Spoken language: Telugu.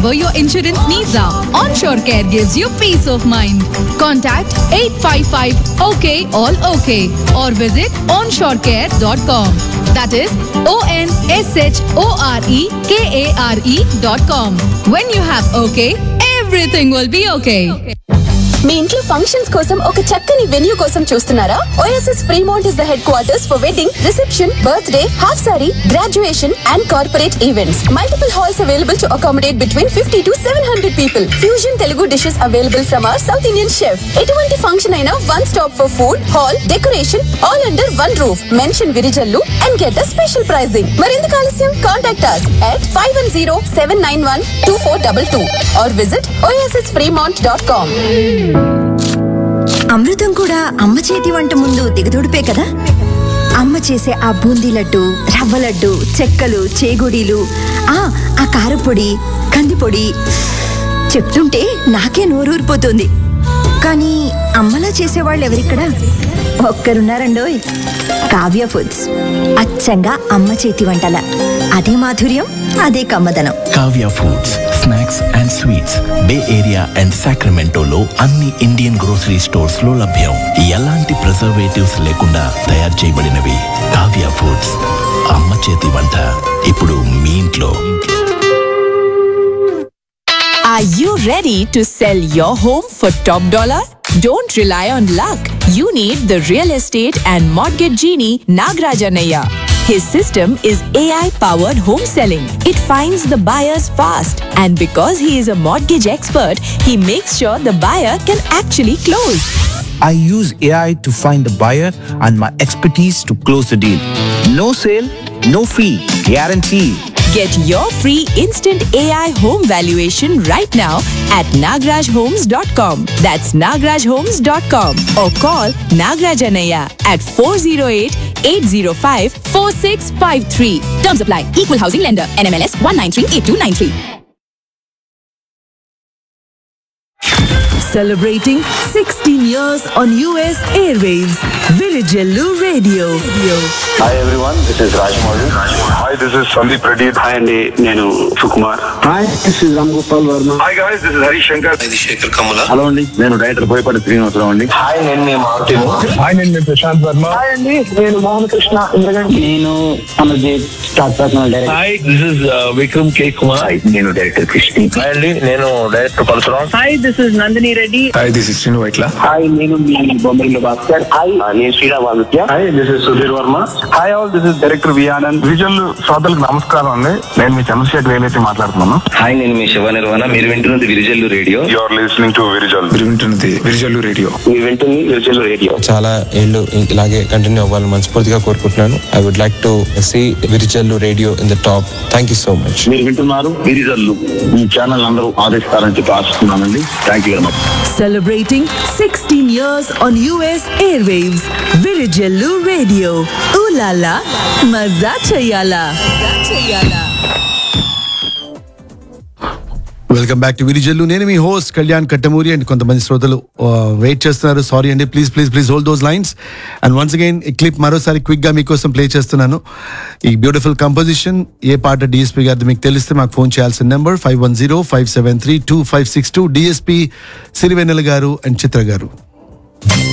whatever your insurance needs are. Onshore Care gives you peace of mind. Contact 855-OK all OK or visit onshorecare.com. That is onshorекare.com. When you have OK, everything will be okay. మీ ఇంట్లో ఫంక్షన్స్ కోసం ఒక చక్కని వెన్యూ కోసం చూస్తున్నారా? OSS Fremont is the head quarters for wedding, reception, birthday, half sorry, graduation and corporate events. Multiple halls available to accommodate between 50 to 700 people. Fusion Telugu dishes available from our South Indian chef. ఎటువంటి ఫంక్షన్ అయినా one stop for food, hall, decoration all under one roof. Mention Virijallu and get the special pricing. మరెందుకు ఆలస్యం? Contact us at 510-791-2422 or visit ossfremont.com. అమృతం కూడా అమ్మ చేతి వంట ముందు దిగదొడిపే కదా. అమ్మ చేసే ఆ బూందీ లడ్డు, రవ్వ లడ్డు, చెక్కలు, చేగుడీలు, ఆ కారపొడి, కందిపొడి చెప్తుంటే నాకే నోరూరిపోతుంది. కానీ అమ్మలా చేసేవాళ్ళు ఎవరిక్కడ? ఒక్కరున్నారండోయ్, కావ్య ఫుడ్స్. అచ్చంగా అమ్మ చేతి వంటల అదే మాధుర్యం, అదే కమ్మదనం. Kavya foods, snacks and sweets, bay area and సాక్రమెంటోలో అన్ని ఇండియన్ గ్రోసరీ స్టోర్స్ లో లభ్యం. ఎలాంటి ప్రిజర్వేటివ్స్ లేకుండా తయారు చేయబడినవి. కావ్య ఫుడ్స్, అమ్మ చేతి వంట ఇప్పుడు మీ ఇంట్లో. Are you ready to sell your home for top dollar? Don't rely on luck. You need the real estate and mortgage genie Nagraj Anaya. His system is AI-powered home selling. It finds the buyers fast, and because he is a mortgage expert, he makes sure the buyer can actually close. I use AI to find the buyer and my expertise to close the deal. No sale, no fee, guarantee. Get your free instant AI home valuation right now at nagrajhomes.com. That's nagrajhomes.com or call Nagraj Anaya at 408-805-4653. Terms apply. Equal housing lender. NMLS 1938293. Celebrating 16 years on US Airwaves, Virijallu Radio. Hi everyone, this is Rajmouli. Hi, this is Sandeep Reddy. Hi Andy, Nenu Sukumar. Hi, this is Ramgopal Verma. Hi guys, this is Hari Shankar. This is Shekhar Kamala. Hello Andy, Nenu Director Boypati Srinivasaravu Andy. Hi, Nenu Martinu. Hi, Nenu Prashant Verma. Hi Andy, Nenu Mohan Krishna Indraganti. Nenu Amarjit, Star Personal Director. Hi, this is Vikram K. Kumar. Hi, Nenu Director Krishni. Hi Andy, Nenu Director Palsuram. Hi, this is Nandini Reddy. Hi, this is Srinu Vaitla. Hi, Nenu Bombayilu Bhaskar. Hi, Nenu Sriram Aditya. Hi, this is Sudhir Verma. Hi all, this is Director V. Anand. Visual శ్రోతలకు నమస్కారం అండి. నేను మీ చంద్రశేఖర్ వేలైతే మాట్లాడుతున్నాను. హాయ్, నేను మీ శివ నిర్వాణ. మీరు వింటున్నది Virijallu radio. You are listening to విరిజల్. మీరు వింటున్నది విరిజల్లు రేడియో. మీరు వింటుంది విరిజల్లు రేడియో. చాలా ఏళ్ళు ఇలాగే కంటిన్యూ అవ్వాలని మనస్ఫూర్తిగా కోరుకుంటున్నాను. I would like to see Virijallu radio in the top. Thank you so much. మీరు వింటున్నారు విరిజల్లు. ఈ ఛానల్ అందరూ ఆదరిస్తారని చెప్పి ఆశిస్తున్నానండి. Thank you very much. Celebrating 16 years on US Airwaves, Virijallu Radio. Ooh la la, mazza chayala. Welcome back to Virijallu. నేను మీ హోస్ట్ కళ్యాణ్ కట్టమూరి. అండ్ కొంతమంది శ్రోతలు వెయిట్ చేస్తున్నారు. సారీ అండి, please hold those lines. And once again ఈ క్లిప్ మరోసారి క్విక్గా మీకోసం ప్లే చేస్తున్నాను. ఈ బ్యూటిఫుల్ కంపోజిషన్ ఏ పాట డిఎస్పీ గారిది మీకు తెలిస్తే మాకు ఫోన్ చేయాల్సిన నెంబర్ 510-573-2562. డిఎస్పీ సిరివెన్నెల గారు అండ్ చిత్ర గారు.